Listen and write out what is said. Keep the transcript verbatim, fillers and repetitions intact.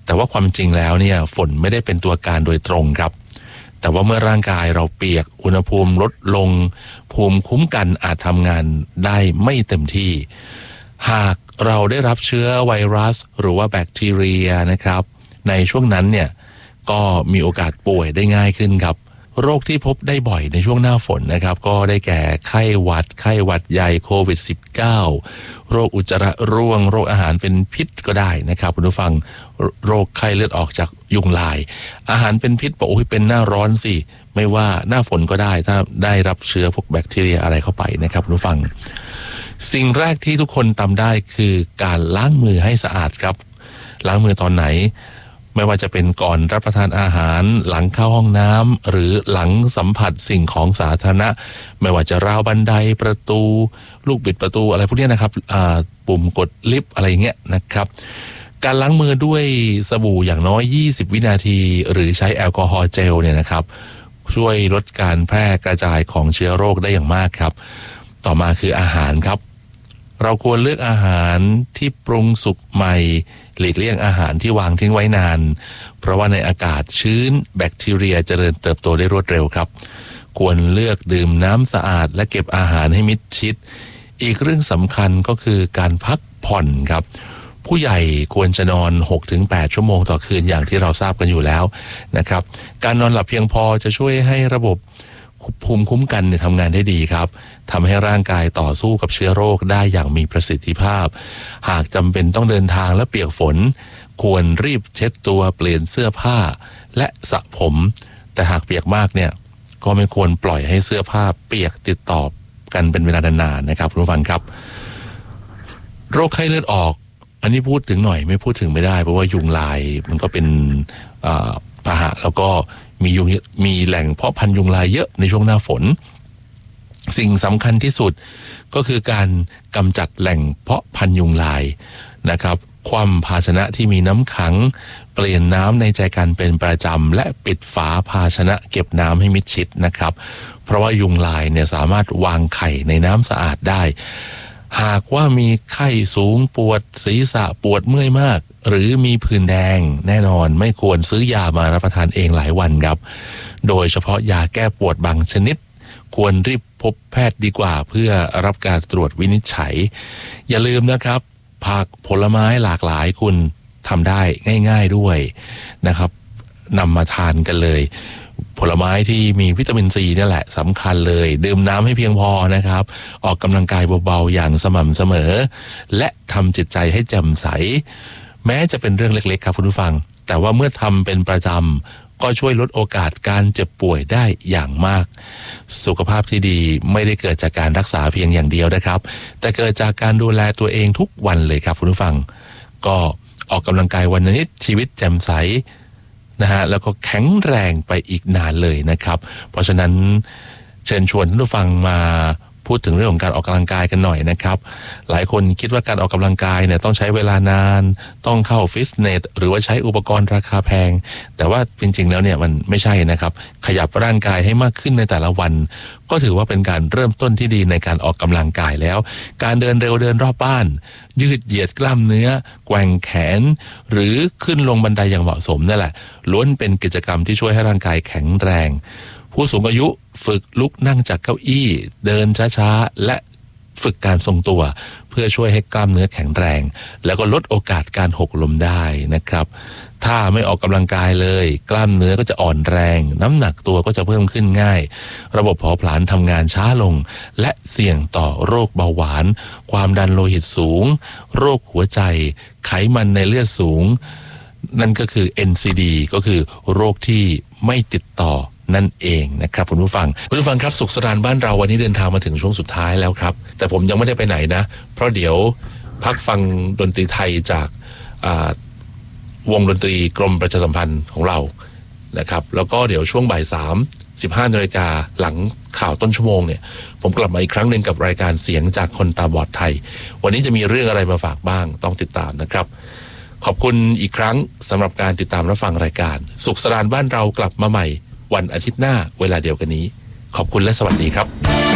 แต่ว่าความจริงแล้วเนี่ยฝนไม่ได้เป็นตัวการโดยตรงครับแต่ว่าเมื่อร่างกายเราเปียกอุณหภูมิลดลงภูมิคุ้มกันอาจทำงานได้ไม่เต็มที่หากเราได้รับเชื้อไวรัสหรือว่าแบคทีเรียนะครับในช่วงนั้นเนี่ยก็มีโอกาสป่วยได้ง่ายขึ้นครับโรคที่พบได้บ่อยในช่วงหน้าฝนนะครับก็ได้แก่ไข้หวัดไข้หวัดใหญ่โควิด สิบเก้า โรคอุจจาระร่วงโรคอาหารเป็นพิษก็ได้นะครับคุณผู้ฟังโรคไข้เลือดออกจากยุงลายอาหารเป็นพิษบอกโอ้ยเป็นหน้าร้อนสิไม่ว่าหน้าฝนก็ได้ถ้าได้รับเชื้อพวกแบคทีเรียอะไรเข้าไปนะครับคุณผู้ฟังสิ่งแรกที่ทุกคนทำได้คือการล้างมือให้สะอาดครับล้างมือตอนไหนไม่ว่าจะเป็นก่อนรับประทานอาหารหลังเข้าห้องน้ำหรือหลังสัมผัสสิ่งของสาธารณะไม่ว่าจะราวบันไดประตูลูกบิดประตูอะไรพวกนี้นะครับปุ่มกดลิฟต์อะไรเงี้ยนะครับการล้างมือด้วยสบู่อย่างน้อยยี่สิบวินาทีหรือใช้แอลกอฮอล์เจลเนี่ยนะครับช่วยลดการแพร่กระจายของเชื้อโรคได้อย่างมากครับต่อมาคืออาหารครับเราควรเลือกอาหารที่ปรุงสุกใหม่หลีกเลี่ยงอาหารที่วางทิ้งไว้นานเพราะว่าในอากาศชื้นแบคทีเรียเจริญเติบโตได้รวดเร็วครับควรเลือกดื่มน้ำสะอาดและเก็บอาหารให้มิดชิดอีกเรื่องสำคัญก็คือการพักผ่อนครับผู้ใหญ่ควรจะนอน หกถึงแปด ชั่วโมงต่อคืนอย่างที่เราทราบกันอยู่แล้วนะครับการนอนหลับเพียงพอจะช่วยให้ระบบภูมิคุ้มกันเนี่ยทำงานได้ดีครับทำให้ร่างกายต่อสู้กับเชื้อโรคได้อย่างมีประสิทธิภาพหากจำเป็นต้องเดินทางและเปียกฝนควรรีบเช็ดตัวเปลี่ยนเสื้อผ้าและสระผมแต่หากเปียกมากเนี่ยก็ไม่ควรปล่อยให้เสื้อผ้าเปียกติดต่อกันเป็นเวลานานๆนะครับคุณผู้ฟังครับโรคไข้เลือดออกอันนี้พูดถึงหน่อยไม่พูดถึงไม่ได้เพราะว่ายุงลายมันก็เป็นพาหะแล้วก็มียุงมีแหล่งเพาะพันธุ์ยุงลายเยอะในช่วงหน้าฝนสิ่งสำคัญที่สุดก็คือการกำจัดแหล่งเพาะพันธุ์ยุงลายนะครับคว่ำภาชนะที่มีน้ำขังเปลี่ยนน้ำในใจกันเป็นประจำและปิดฝาภาชนะเก็บน้ำให้มิดชิดนะครับเพราะว่ายุงลายเนี่ยสามารถวางไข่ในน้ำสะอาดได้หากว่ามีไข้สูงปวดศีรษะปวดเมื่อยมากหรือมีผื่นแดงแน่นอนไม่ควรซื้อยามารับประทานเองหลายวันครับโดยเฉพาะยาแก้ปวดบางชนิดควรรีบพบแพทย์ดีกว่าเพื่อรับการตรวจวินิจฉัยอย่าลืมนะครับผักผลไม้หลากหลายคุณทำได้ง่ายๆด้วยนะครับนำมาทานกันเลยผลไม้ที่มีวิตามินซีนี่แหละสำคัญเลยดื่มน้ำให้เพียงพอนะครับออกกำลังกายเบาๆอย่างสม่ำเสมอและทำจิตใจให้แจ่มใสแม้จะเป็นเรื่องเล็กๆครับคุณผู้ฟังแต่ว่าเมื่อทำเป็นประจำก็ช่วยลดโอกาสการเจ็บป่วยได้อย่างมากสุขภาพที่ดีไม่ได้เกิดจากการรักษาเพียงอย่างเดียวนะครับแต่เกิดจากการดูแลตัวเองทุกวันเลยครับคุณผู้ฟังก็ออกกำลังกายวันละนิดชีวิตแจ่มใสนะฮะแล้วก็แข็งแรงไปอีกนานเลยนะครับเพราะฉะนั้นเชิญชวนท่านผู้ฟังมาพูดถึงเรื่องของการออกกำลังกายกันหน่อยนะครับหลายคนคิดว่าการออกกำลังกายเนี่ยต้องใช้เวลานานต้องเข้าฟิตเนสหรือว่าใช้อุปกรณ์ราคาแพงแต่ว่าจริงๆแล้วเนี่ยมันไม่ใช่นะครับขยับร่างกายให้มากขึ้นในแต่ละวันก็ถือว่าเป็นการเริ่มต้นที่ดีในการออกกำลังกายแล้วการเดินเร็วเดินรอบบ้านยืดเหยียดกล้ามเนื้อแกว่งแขนหรือขึ้นลงบันไดอย่างเหมาะสมนั่นแหละล้วนเป็นกิจกรรมที่ช่วยให้ร่างกายแข็งแรงผู้สูงอายุฝึกลุกนั่งจากเก้าอี้เดินช้าๆและฝึกการทรงตัวเพื่อช่วยให้กล้ามเนื้อแข็งแรงแล้วก็ลดโอกาสการหกล้มได้นะครับถ้าไม่ออกกำลังกายเลยกล้ามเนื้อก็จะอ่อนแรงน้ำหนักตัวก็จะเพิ่มขึ้นง่ายระบบเผาผลาญทำงานช้าลงและเสี่ยงต่อโรคเบาหวานความดันโลหิตสูงโรคหัวใจไขมันในเลือดสูงนั่นก็คือ เอ็น ซี ดี ก็คือโรคที่ไม่ติดต่อนั่นเองนะครับคุณผู้ฟังคุณผู้ฟังครับสุขสนานบ้านเราวันนี้เดินทางมาถึงช่วงสุดท้ายแล้วครับแต่ผมยังไม่ได้ไปไหนนะเพราะเดี๋ยวพักฟังดนตรีไทยจากวงดนตรีกรมประชาสัมพันธ์ของเรานะครับแล้วก็เดี๋ยวช่วงบ่ายสามสิบห้านาฬิกาหลังข่าวต้นชั่วโมงเนี่ยผมกลับมาอีกครั้งหนึ่งกับรายการเสียงจากคนตาบอดไทยวันนี้จะมีเรื่องอะไรมาฝากบ้างต้องติดตามนะครับขอบคุณอีกครั้งสำหรับการติดตามรับฟังรายการสุขสนานบ้านเรากลับมาใหม่วันอาทิตย์หน้าเวลาเดียวกันนี้ขอบคุณและสวัสดีครับ